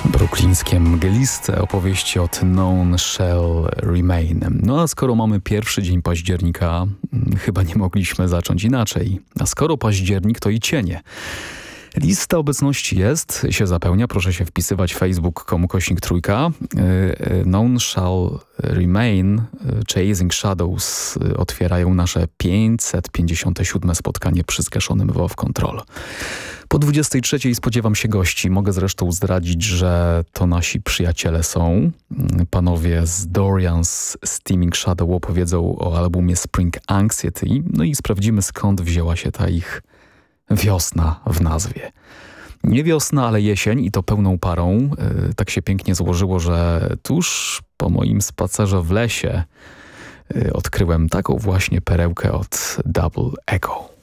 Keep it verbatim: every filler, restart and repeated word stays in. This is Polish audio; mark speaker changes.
Speaker 1: Bruklińskie mgliste opowieści od None Shall Remain. No a skoro mamy pierwszy dzień października, chyba nie mogliśmy zacząć inaczej. A skoro październik, to i cienie. Lista obecności jest, się zapełnia. Proszę się wpisywać facebook kropka com kośnik trójka. None Shall Remain, Chasing Shadows otwierają nasze pięćset pięćdziesiąte siódme spotkanie przy zgaszonym W O W Control. Po dwudziestej trzeciej spodziewam się gości. Mogę zresztą zdradzić, że to nasi przyjaciele są. Panowie z Dorian's Steaming Shadow opowiedzą o albumie Spring Anxiety. No i sprawdzimy, skąd wzięła się ta ich wiosna w nazwie. Nie wiosna, ale jesień i to pełną parą. Yy, tak się pięknie złożyło, że tuż po moim spacerze w lesie yy, odkryłem taką właśnie perełkę od Double Echo.